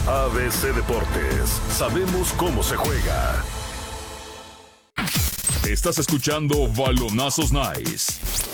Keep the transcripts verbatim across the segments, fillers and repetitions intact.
A B C Deportes, sabemos cómo se juega. Estás escuchando Balonazos Nice.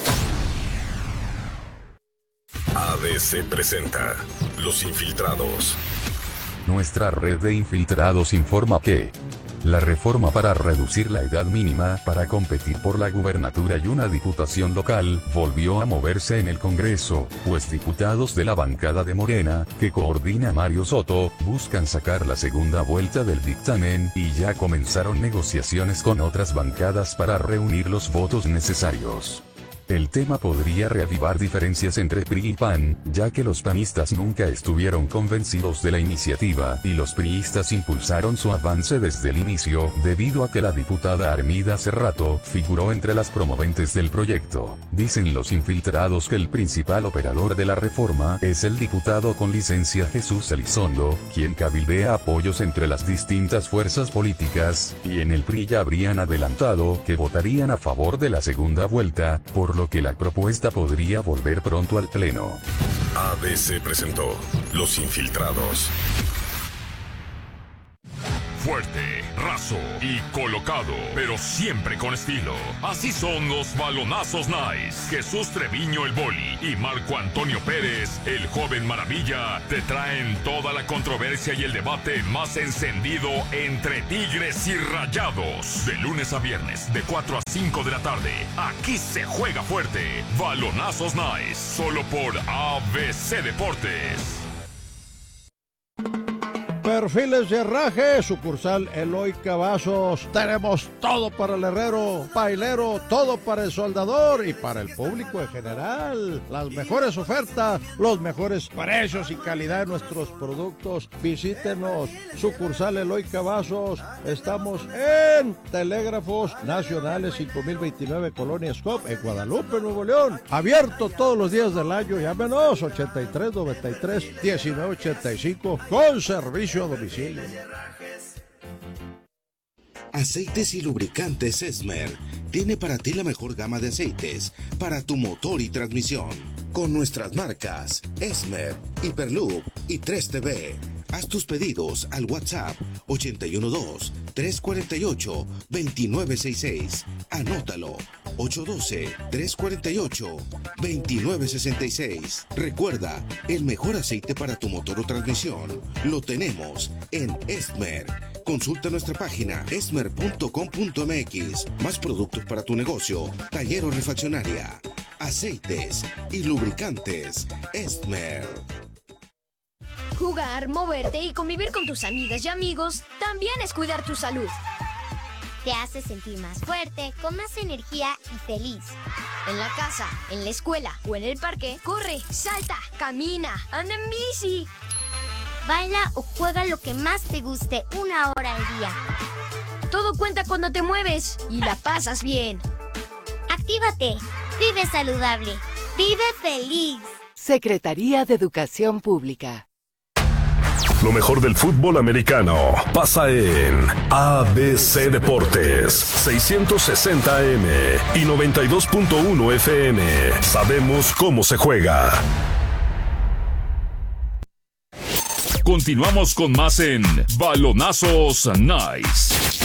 A B C presenta Los Infiltrados. Nuestra red de infiltrados informa que la reforma para reducir la edad mínima para competir por la gubernatura y una diputación local volvió a moverse en el Congreso, pues diputados de la bancada de Morena, que coordina Mario Soto, buscan sacar la segunda vuelta del dictamen y ya comenzaron negociaciones con otras bancadas para reunir los votos necesarios. El tema podría reavivar diferencias entre P R I y P A N, ya que los panistas nunca estuvieron convencidos de la iniciativa, y los priistas impulsaron su avance desde el inicio, debido a que la diputada Armida Cerrato figuró entre las promoventes del proyecto. Dicen los infiltrados que el principal operador de la reforma es el diputado con licencia Jesús Elizondo, quien cabildea apoyos entre las distintas fuerzas políticas, y en el P R I ya habrían adelantado que votarían a favor de la segunda vuelta, por lo que la propuesta podría volver pronto al pleno. A B C presentó Los Infiltrados. Fuerte, raso y colocado, pero siempre con estilo. Así son los Balonazos Nice. Jesús Treviño el Boli y Marco Antonio Pérez, el joven maravilla, te traen toda la controversia y el debate más encendido entre Tigres y Rayados. De lunes a viernes, de cuatro a cinco de la tarde. Aquí se juega fuerte. Balonazos Nice, solo por A B C Deportes. Perfiles de Herraje, sucursal Eloy Cavazos. Tenemos todo para el herrero, pailero, todo para el soldador y para el público en general. Las mejores ofertas, los mejores precios y calidad de nuestros productos. Visítenos, sucursal Eloy Cavazos. Estamos en Telégrafos Nacionales cinco mil veintinueve, Colonia Scop, en Guadalupe, Nuevo León. Abierto todos los días del año. Llámenos ochenta y tres noventa y tres diecinueve ochenta y cinco con servicio a domicilio. Aceites y lubricantes Esmer tiene para ti la mejor gama de aceites para tu motor y transmisión. Con nuestras marcas Esmer, Hyperloop y tres T V. Haz tus pedidos al WhatsApp ochenta y uno dos, tres cuatro ocho, dos nueve seis seis. Anótalo, ocho uno dos, tres cuatro ocho, dos nueve seis seis. Recuerda, el mejor aceite para tu motor o transmisión lo tenemos en Esmer. Consulta nuestra página esmer punto com punto m x. Más productos para tu negocio, taller o refaccionaria. Aceites y lubricantes Esmer. Jugar, moverte y convivir con tus amigas y amigos también es cuidar tu salud. Te hace sentir más fuerte, con más energía y feliz. En la casa, en la escuela o en el parque, corre, salta, camina, anda en bici. Baila o juega lo que más te guste una hora al día. Todo cuenta cuando te mueves y la pasas bien. Actívate, vive saludable, vive feliz. Secretaría de Educación Pública. Lo mejor del fútbol americano pasa en A B C Deportes, seiscientos sesenta A M y noventa y dos punto uno F M. Sabemos cómo se juega. Continuamos con más en Balonazos Nice.